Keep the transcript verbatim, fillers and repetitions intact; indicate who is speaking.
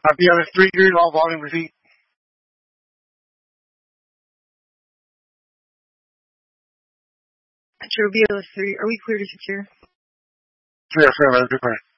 Speaker 1: At the other three years, all volume receipt.
Speaker 2: True, B L S three. Are we clear to secure?
Speaker 1: Clear, clear, clear, clear.